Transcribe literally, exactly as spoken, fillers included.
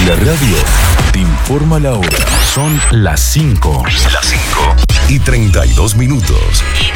La radio te informa la hora. Son las cinco. Las cinco y treinta y dos minutos.